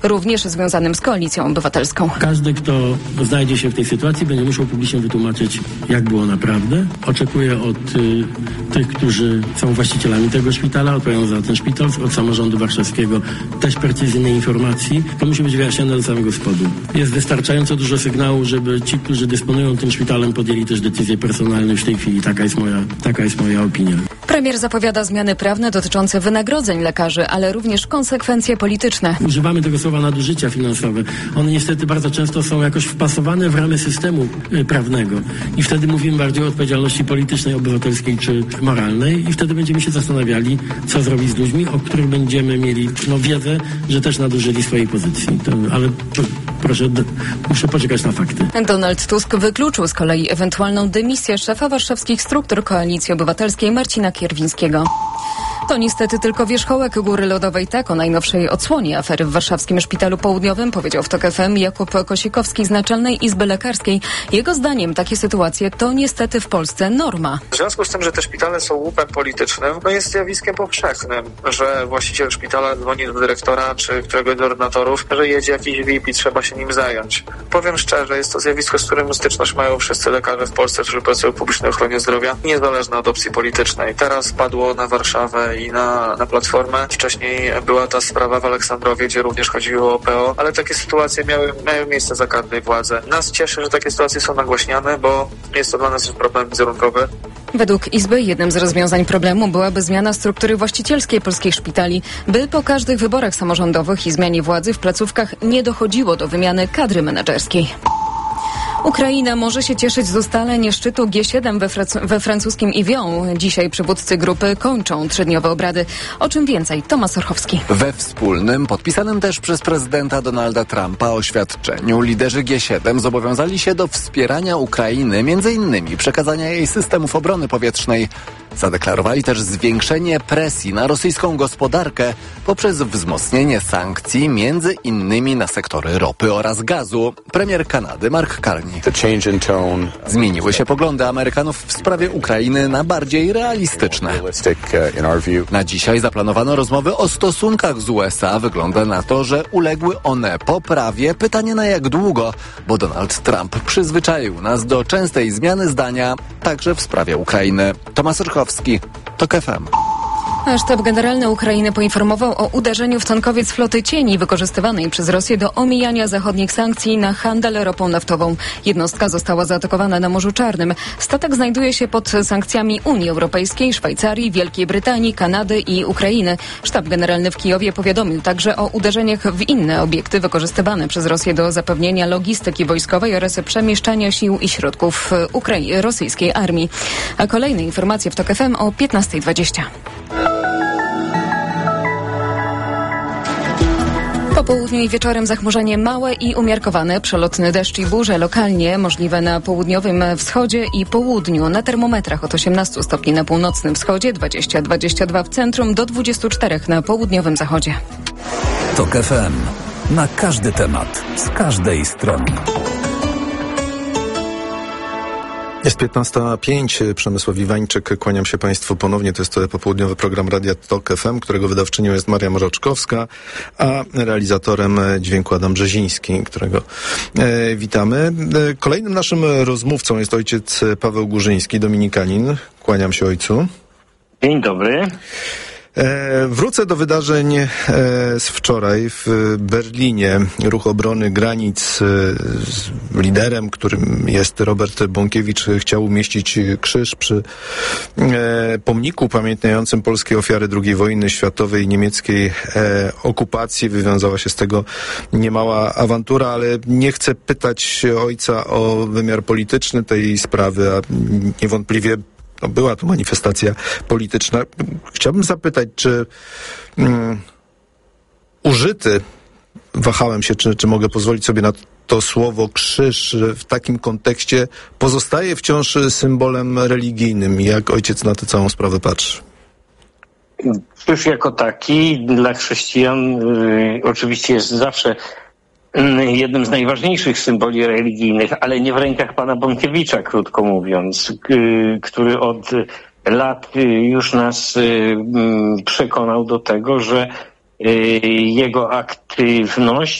również związanym z Koalicją Obywatelską. Każdy, kto znajdzie się w tej sytuacji, będzie musiał publicznie wytłumaczyć, jak było naprawdę. Oczekuję od tych, którzy są właścicielami tego szpitala, odpowiadają za ten szpital, od samorządu warszawskiego też precyzyjnej informacji. To musi być wyjaśnione do samego spodu. Jest wystarczająco dużo sygnału, żeby ci, którzy dysponują tym szpitalem, podjęli też decyzje personalne w tej chwili. Taka jest moja opinia. Premier zapowiada zmiany prawne dotyczące wynagrodzeń lekarzy, ale również konsekwencje polityczne. Używamy tego słowa nadużycia finansowe. One niestety bardzo często są jakoś wpasowane w ramy systemu prawnego. I wtedy mówimy bardziej o odpowiedzialności politycznej, obywatelskiej czy moralnej i wtedy będziemy się zastanawiali, co zrobić z ludźmi, o których będziemy mieli wiedzę, że też nadużyli swojej pozycji. Ale proszę, muszę poczekać na fakty. Donald Tusk wykluczył z kolei ewentualną dymisję szefa warszawskich struktur Koalicji Obywatelskiej Marcina Kierwińskiego. To niestety tylko wierzchołek góry lodowej. Tak o najnowszej odsłonie afery w warszawskim Szpitalu Południowym powiedział w TOK FM Jakub Kosikowski z Naczelnej Izby Lekarskiej. Jego zdaniem takie sytuacje to niestety w Polsce norma. W związku z tym, że te szpitale są łupem politycznym, jest zjawiskiem powszechnym, że właściciel szpitala dzwoni do dyrektora czy któregoś z ordynatorów, że jedzie jakiś VIP i trzeba się nim zająć. Powiem szczerze, jest to zjawisko, z którym styczność mają wszyscy lekarze w Polsce, którzy pracują w publicznej ochronie zdrowia, niezależnie od opcji politycznej. Teraz padło na Warszawę i na Platformę. Wcześniej była ta sprawa w Aleksandrowie, gdzie również chodziło o PO, ale takie sytuacje miały miejsce za każdej władzy. Nas cieszy, że takie sytuacje są nagłaśniane, bo jest to dla nas problem wizerunkowy. Według Izby jednym z rozwiązań problemu byłaby zmiana struktury właścicielskiej polskich szpitali, by po każdych wyborach samorządowych i zmianie władzy w placówkach nie dochodziło do wymiany kadry menedżerskiej. Ukraina może się cieszyć z ustaleń szczytu G7 we francuskim Evian. Dzisiaj przywódcy grupy kończą 3-dniowe obrady. O czym więcej? Tomasz Orchowski. We wspólnym, podpisanym też przez prezydenta Donalda Trumpa oświadczeniu liderzy G7 zobowiązali się do wspierania Ukrainy, m.in. przekazania jej systemów obrony powietrznej. Zadeklarowali też zwiększenie presji na rosyjską gospodarkę poprzez wzmocnienie sankcji między innymi na sektory ropy oraz gazu. Premier Kanady Mark Carney. Zmieniły się poglądy Amerykanów w sprawie Ukrainy na bardziej realistyczne. Na dzisiaj zaplanowano rozmowy o stosunkach z USA. Wygląda na to, że uległy one poprawie. Pytanie na jak długo, bo Donald Trump przyzwyczaił nas do częstej zmiany zdania, także w sprawie Ukrainy. Tomasz Orchowski, TOK FM. Sztab Generalny Ukrainy poinformował o uderzeniu w tankowiec floty cieni wykorzystywanej przez Rosję do omijania zachodnich sankcji na handel ropą naftową. Jednostka została zaatakowana na Morzu Czarnym. Statek znajduje się pod sankcjami Unii Europejskiej, Szwajcarii, Wielkiej Brytanii, Kanady i Ukrainy. Sztab Generalny w Kijowie powiadomił także o uderzeniach w inne obiekty wykorzystywane przez Rosję do zapewnienia logistyki wojskowej oraz przemieszczania sił i środków rosyjskiej armii. A kolejne informacje w TOK FM o 15:20. Po południu i wieczorem zachmurzenie małe i umiarkowane, przelotny deszcz i burze lokalnie możliwe na południowym wschodzie i południu. Na termometrach od 18 stopni na północnym wschodzie, 20-22 w centrum, do 24 na południowym zachodzie. TOK FM. Na każdy temat, z każdej strony. Jest 15:05, Przemysław Iwańczyk, kłaniam się Państwu ponownie. To jest popołudniowy program Radia TOK FM, którego wydawczynią jest Maria Mroczkowska, a realizatorem dźwięku Adam Brzeziński, którego witamy. Kolejnym naszym rozmówcą jest ojciec Paweł Górzyński, dominikanin. Kłaniam się ojcu. Dzień dobry. Wrócę do wydarzeń z wczoraj w Berlinie. Ruch Obrony Granic z liderem, którym jest Robert Bąkiewicz, chciał umieścić krzyż przy pomniku pamiętającym polskie ofiary II wojny światowej i niemieckiej okupacji. Wywiązała się z tego niemała awantura, ale nie chcę pytać ojca o wymiar polityczny tej sprawy, a niewątpliwie była to manifestacja polityczna. Chciałbym zapytać, czy użyty, wahałem się, czy mogę pozwolić sobie na to słowo krzyż w takim kontekście pozostaje wciąż symbolem religijnym. Jak ojciec na tę całą sprawę patrzy? Krzyż jako taki dla chrześcijan oczywiście jest zawsze jednym z najważniejszych symboli religijnych, ale nie w rękach pana Bąkiewicza, krótko mówiąc, który od lat już nas przekonał do tego, że jego aktywność